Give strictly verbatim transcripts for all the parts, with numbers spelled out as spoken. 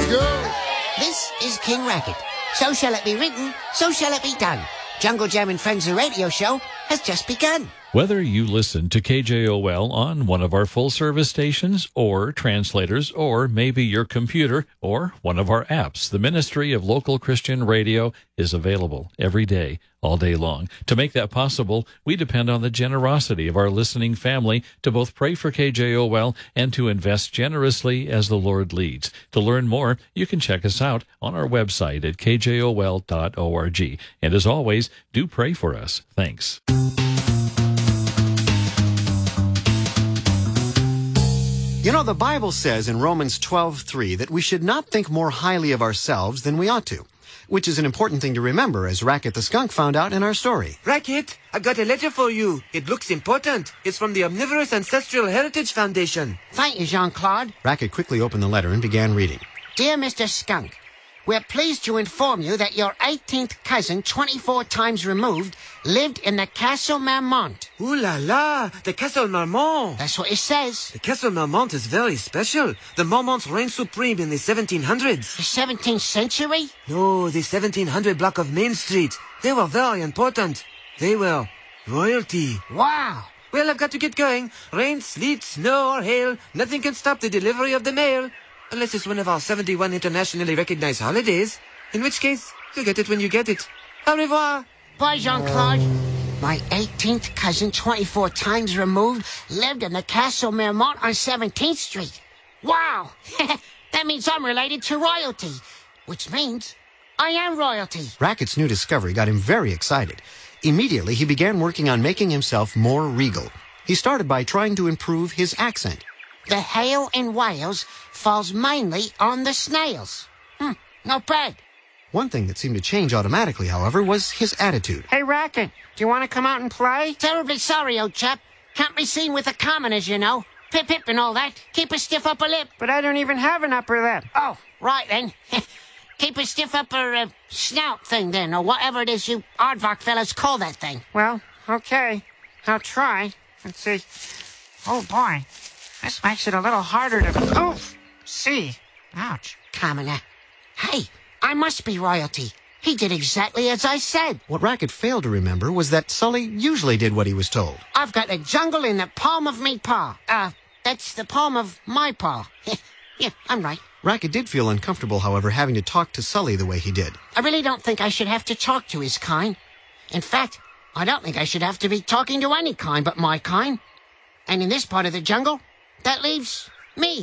go. This is King Racket. So shall it be written, so shall it be done. Jungle Jam and Friends, the radio show, has just begun. Whether you listen to K J O L on one of our full-service stations or translators or maybe your computer or one of our apps, the Ministry of Local Christian Radio is available every day, all day long. To make that possible, we depend on the generosity of our listening family to both pray for K J O L and to invest generously as the Lord leads. To learn more, you can check us out on our website at k j o l dot org. And as always, do pray for us. Thanks. You know, the Bible says in Romans twelve three that we should not think more highly of ourselves than we ought to, which is an important thing to remember, as Racket the Skunk found out in our story. Racket, I got a letter for you. It looks important. It's from the Omnivorous Ancestral Heritage Foundation. Thank you, Jean-Claude. Racket quickly opened the letter and began reading. Dear Mister Skunk, we're pleased to inform you that your eighteenth cousin, twenty-four times removed, lived in the Castle Marmont. Ooh la la, the Castle Marmont. That's what it says. The Castle Marmont is very special. The Marmonts reigned supreme in the seventeen hundreds. The seventeenth century? No, the seventeen hundred block of Main Street. They were very important. They were royalty. Wow. Well, I've got to get going. Rain, sleet, snow, or hail, nothing can stop the delivery of the mail. Unless it's one of our seventy-one internationally recognized holidays. In which case, you'll get it when you get it. Au revoir. Bye, Jean-Claude. My eighteenth cousin, twenty-four times removed, lived in the Castle Marmont on seventeenth street. Wow. That means I'm related to royalty, which means I am royalty. Racket's new discovery got him very excited. Immediately, he began working on making himself more regal. He started by trying to improve his accent. The hail in Wales falls mainly on the snails. Hmm, not bad. One thing that seemed to change automatically, however, was his attitude. Hey, Racket, do you want to come out and play? Terribly sorry, old chap. Can't be seen with the commoners, you know. Pip-pip and all that. Keep a stiff upper lip. But I don't even have an upper lip. Oh, right then. Keep a stiff upper uh, snout thing then, or whatever it is you aardvark fellas call that thing. Well, okay. I'll try. Let's see. Oh, boy. This makes it a little harder to... Oh! See. Ouch. Commoner. Hey, I must be royalty. He did exactly as I said. What Racket failed to remember was that Sully usually did what he was told. I've got the jungle in the palm of me paw. Uh, that's the palm of my paw. Yeah, I'm right. Racket did feel uncomfortable, however, having to talk to Sully the way he did. I really don't think I should have to talk to his kind. In fact, I don't think I should have to be talking to any kind but my kind. And in this part of the jungle, that leaves me.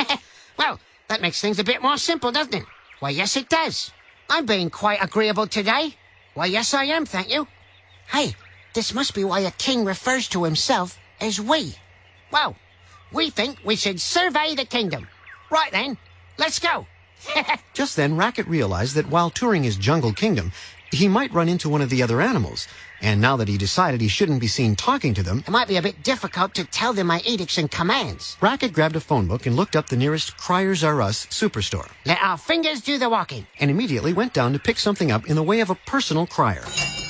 Well, that makes things a bit more simple, doesn't it? Why, yes, it does. I'm being quite agreeable today. Why, yes, I am, thank you. Hey, this must be why a king refers to himself as we. Well, we think we should survey the kingdom. Right then, let's go. Just then, Racket realized that while touring his jungle kingdom, he might run into one of the other animals. And now that he decided he shouldn't be seen talking to them, it might be a bit difficult to tell them my edicts and commands. Racket grabbed a phone book and looked up the nearest Criers R Us superstore. Let our fingers do the walking. And immediately went down to pick something up in the way of a personal crier.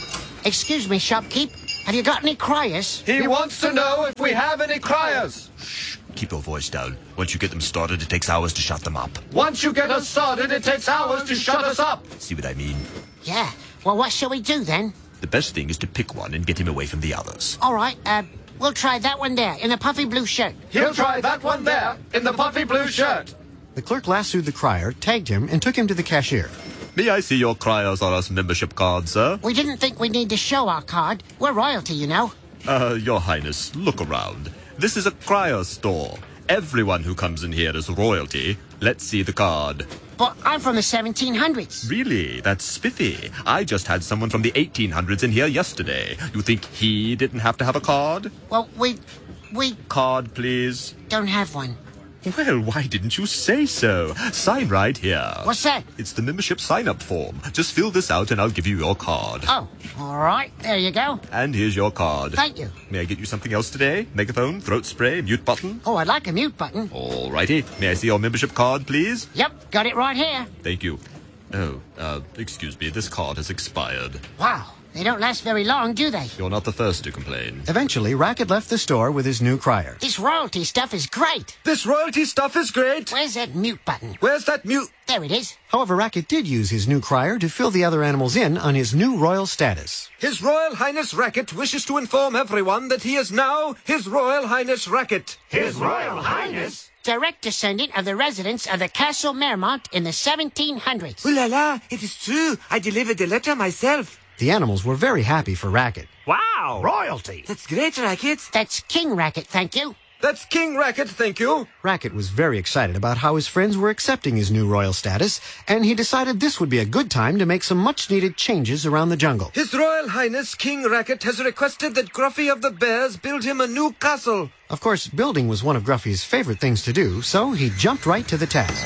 Excuse me, shopkeep. Have you got any criers? He wants to know if we have any criers. Shh. Keep your voice down. Once you get them started, it takes hours to shut them up. Once you get us started, it takes hours to shut us up. See what I mean? Yeah. Well, what shall we do then? The best thing is to pick one and get him away from the others. All right, uh, we'll try that one there, in the puffy blue shirt. He'll try that one there, in the puffy blue shirt. The clerk lassoed the crier, tagged him, and took him to the cashier. May I see your Criers R Us membership card, sir? We didn't think we'd need to show our card. We're royalty, you know. Uh, Your Highness, look around. This is a crier store. Everyone who comes in here is royalty. Let's see the card. But I'm from the seventeen hundreds. Really? That's spiffy. I just had someone from the eighteen hundreds in here yesterday. You think he didn't have to have a card? Well, we... we... Card, please. don't have one. Well, why didn't you say so? Sign right here. What's that? It's the membership sign-up form. Just fill this out and I'll give you your card. Oh, all right. There you go. And here's your card. Thank you. May I get you something else today? Megaphone, throat spray, mute button? Oh, I'd like a mute button. All righty. May I see your membership card, please? Yep, got it right here. Thank you. Oh, uh, excuse me. This card has expired. Wow, They don't last very long, do they? You're not the first to complain. Eventually, Racket left the store with his new crier. This royalty stuff is great. This royalty stuff is great. Where's that mute button? Where's that mute? There it is. However, Racket did use his new crier to fill the other animals in on his new royal status. His Royal Highness Racket wishes to inform everyone that he is now His Royal Highness Racket. His Royal Highness? Direct descendant of the residents of the Castle Mermont in the seventeen hundreds. Ooh la la, it is true. I delivered the letter myself. The animals were very happy for Racket. Wow! Royalty! That's great, Racket. That's King Racket, thank you. That's King Racket, thank you. Racket was very excited about how his friends were accepting his new royal status, and he decided this would be a good time to make some much-needed changes around the jungle. His Royal Highness King Racket has requested that Gruffy of the Bears build him a new castle. Of course, building was one of Gruffy's favorite things to do, so he jumped right to the task.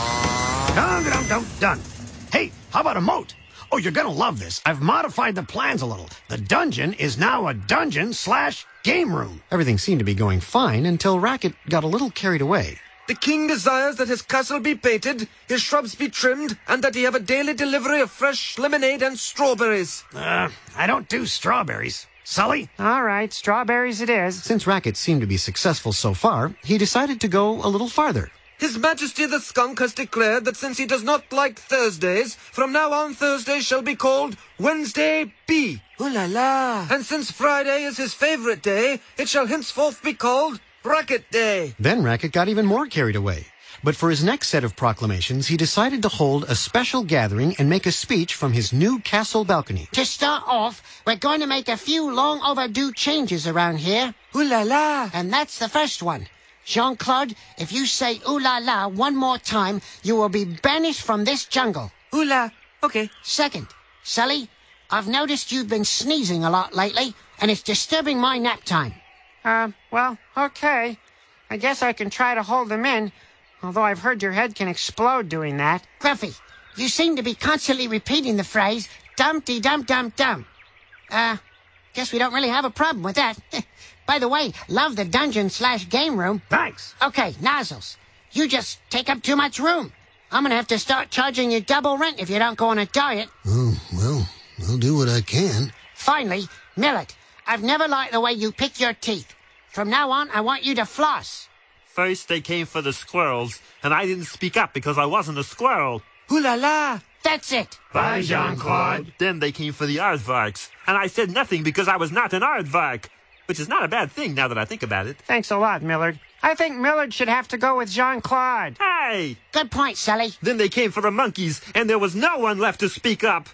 Dun, dun, dun, dun. Hey, how about a moat? Oh, you're gonna love this. I've modified the plans a little. The dungeon is now a dungeon slash game room. Everything seemed to be going fine until Racket got a little carried away. The king desires that his castle be painted, his shrubs be trimmed, and that he have a daily delivery of fresh lemonade and strawberries. Uh, I don't do strawberries. Sully? All right, strawberries it is. Since Racket seemed to be successful so far, he decided to go a little farther. His Majesty the Skunk has declared that since he does not like Thursdays, from now on Thursday shall be called Wednesday B. Ooh la la. And since Friday is his favorite day, it shall henceforth be called Racket Day. Then Racket got even more carried away. But for his next set of proclamations, he decided to hold a special gathering and make a speech from his new castle balcony. To start off, we're going to make a few long overdue changes around here. Ooh la la. And that's the first one. Jean-Claude, if you say ooh la la one more time, you will be banished from this jungle. Ooh la. Okay. Second, Sully, I've noticed you've been sneezing a lot lately, and it's disturbing my nap time. Uh, well, okay. I guess I can try to hold them in, although I've heard your head can explode doing that. Gruffy, you seem to be constantly repeating the phrase, Dumpty-dum-dum-dum. Uh, guess we don't really have a problem with that. By the way, love the dungeon slash game room. Thanks. Okay, Nozzles, you just take up too much room. I'm gonna have to start charging you double rent if you don't go on a diet. Oh, well, I'll do what I can. Finally, Millet, I've never liked the way you pick your teeth. From now on, I want you to floss. First they came for the squirrels, and I didn't speak up because I wasn't a squirrel. Ooh la la. That's it. Bye, Jean-Claude. Then they came for the aardvarks, and I said nothing because I was not an aardvark. Which is not a bad thing now that I think about it. Thanks a lot, Millard. I think Millard should have to go with Jean-Claude. Hey! Good point, Sully. Then they came for the monkeys, and there was no one left to speak up.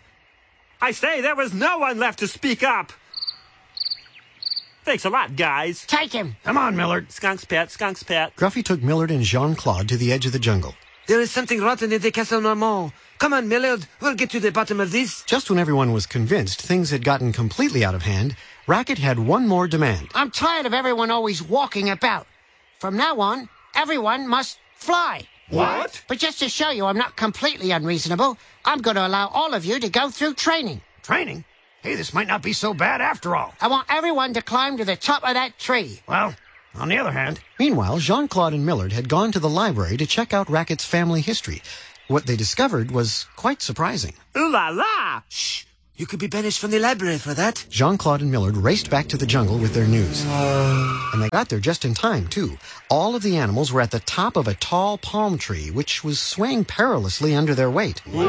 I say there was no one left to speak up. Thanks a lot, guys. Take him. Come on, Millard. Skunk's pet, skunk's pet. Gruffy took Millard and Jean-Claude to the edge of the jungle. There is something rotten in the Castle Marmont. Come on, Millard. We'll get to the bottom of this. Just when everyone was convinced things had gotten completely out of hand, Racket had one more demand. I'm tired of everyone always walking about. From now on, everyone must fly. What? But just to show you I'm not completely unreasonable, I'm going to allow all of you to go through training. Training? Hey, this might not be so bad after all. I want everyone to climb to the top of that tree. Well, on the other hand... Meanwhile, Jean-Claude and Millard had gone to the library to check out Racket's family history. What they discovered was quite surprising. Ooh la la! Shh. You could be banished from the library for that. Jean-Claude and Millard raced back to the jungle with their news. And they got there just in time, too. All of the animals were at the top of a tall palm tree, which was swaying perilously under their weight. Whoa!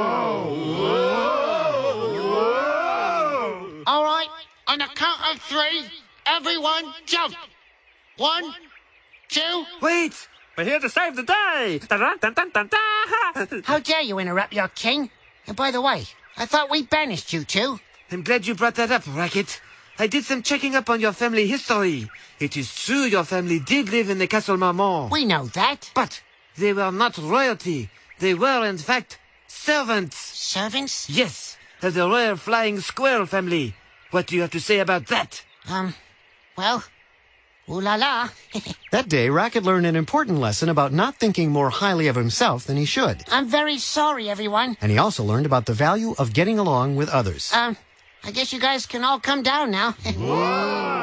Whoa! Whoa! All right, on the count of three, everyone jump. One, two... Wait! We're here to save the day! Dun, dun, dun, dun, dun. How dare you interrupt your king? And by the way, I thought we banished you two. I'm glad you brought that up, Racket. I did some checking up on your family history. It is true your family did live in the Castle Marmont. We know that. But they were not royalty. They were, in fact, servants. Servants? Yes, of the Royal Flying Squirrel family. What do you have to say about that? Um, well, ooh la la. That day, Racket learned an important lesson about not thinking more highly of himself than he should. I'm very sorry, everyone. And he also learned about the value of getting along with others. Um, I guess you guys can all come down now. Whoa!